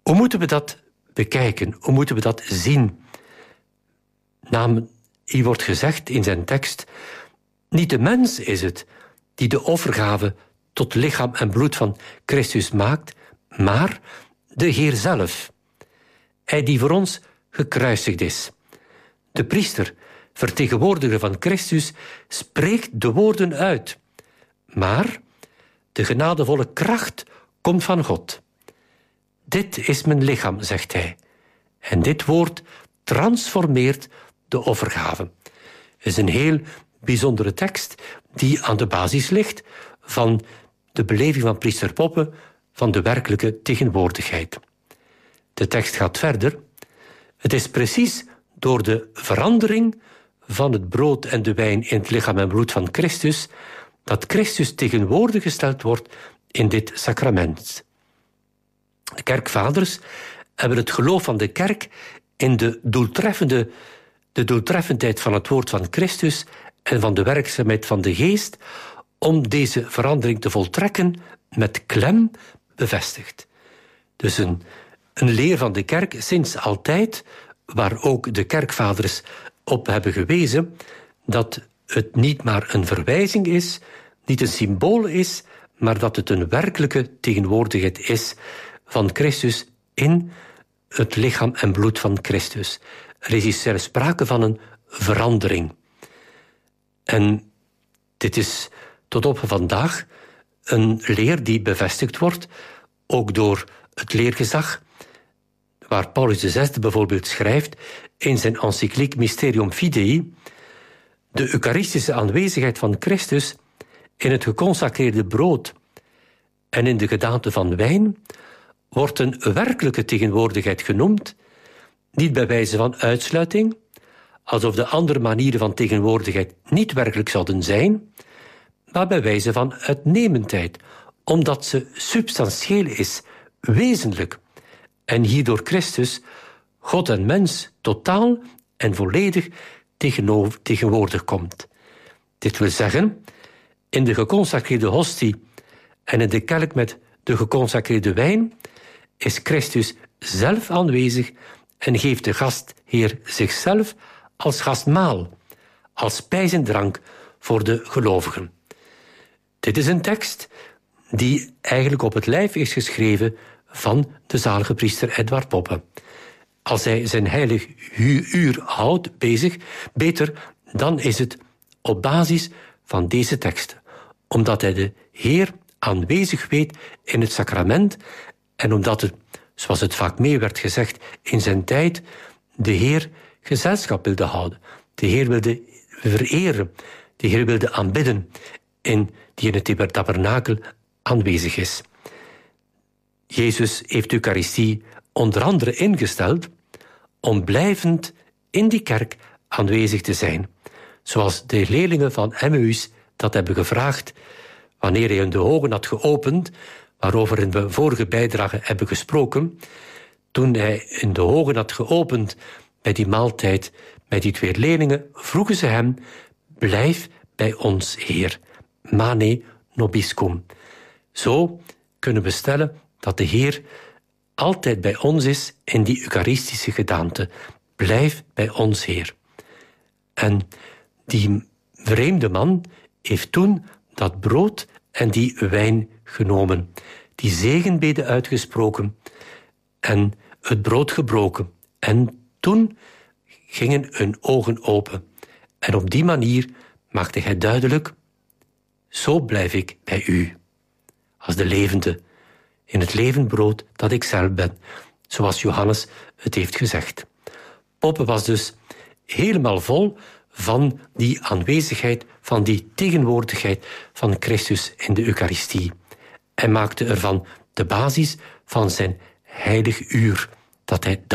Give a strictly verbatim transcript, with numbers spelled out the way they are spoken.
Hoe moeten we dat bekijken? Hoe moeten we dat zien? Naam, hier wordt gezegd in zijn tekst, niet de mens is het die de offergave tot lichaam en bloed van Christus maakt, maar de Heer zelf. Hij die voor ons gekruisigd is. De priester, vertegenwoordiger van Christus, spreekt de woorden uit. Maar de genadevolle kracht komt van God. Dit is mijn lichaam, zegt hij. En dit woord transformeert de offergave. Het is een heel bijzondere tekst die aan de basis ligt van de beleving van priester Poppe van de werkelijke tegenwoordigheid. De tekst gaat verder. Het is precies door de verandering van het brood en de wijn in het lichaam en bloed van Christus dat Christus tegenwoordig gesteld wordt in dit sacrament. De kerkvaders hebben het geloof van de kerk in de, doeltreffende, de doeltreffendheid van het woord van Christus en van de werkzaamheid van de geest om deze verandering te voltrekken met klem bevestigd. Dus een, een leer van de kerk sinds altijd, waar ook de kerkvaders op hebben gewezen, dat het niet maar een verwijzing is, niet een symbool is, maar dat het een werkelijke tegenwoordigheid is van Christus in het lichaam en bloed van Christus. Er is hier zelfs sprake van een verandering. En dit is tot op vandaag een leer die bevestigd wordt, ook door het leergezag, waar Paulus de Zesde bijvoorbeeld schrijft in zijn encycliek Mysterium Fidei, de eucharistische aanwezigheid van Christus in het geconsacreerde brood en in de gedaante van wijn wordt een werkelijke tegenwoordigheid genoemd, niet bij wijze van uitsluiting, alsof de andere manieren van tegenwoordigheid niet werkelijk zouden zijn, maar bij wijze van uitnemendheid, omdat ze substantieel is, wezenlijk, en hierdoor Christus, God en mens, totaal en volledig tegenwoordig komt. Dit wil zeggen, in de geconsacreerde hostie en in de kelk met de geconsacreerde wijn is Christus zelf aanwezig en geeft de gastheer zichzelf als gastmaal, als spijs en drank voor de gelovigen. Dit is een tekst die eigenlijk op het lijf is geschreven van de zalige priester Edward Poppe. Als hij zijn heilig uur houdt bezig, beter, dan is het op basis van deze teksten. Omdat hij de Heer aanwezig weet in het sacrament en omdat het, zoals het vaak meer werd gezegd in zijn tijd, de Heer gezelschap wilde houden. De Heer wilde vereren. De Heer wilde aanbidden in die in het tabernakel aanwezig is. Jezus heeft de Eucharistie onder andere ingesteld om blijvend in die kerk aanwezig te zijn. Zoals de leerlingen van Emmaus dat hebben gevraagd wanneer hij hun de ogen had geopend, waarover in de vorige bijdrage hebben gesproken. Toen hij in de ogen had geopend bij die maaltijd met die twee leerlingen, vroegen ze hem: blijf bij ons, Heer. Mane nobiscum. Zo kunnen we stellen dat de Heer altijd bij ons is in die eucharistische gedaante. Blijf bij ons, Heer. En die vreemde man heeft toen dat brood en die wijn genomen, die zegenbede uitgesproken en het brood gebroken. En toen gingen hun ogen open. En op die manier maakte hij duidelijk: zo blijf ik bij u, als de levende, in het levend brood dat ik zelf ben, zoals Johannes het heeft gezegd. Poppe was dus helemaal vol van die aanwezigheid, van die tegenwoordigheid van Christus in de Eucharistie. En maakte ervan de basis van zijn heilig uur dat hij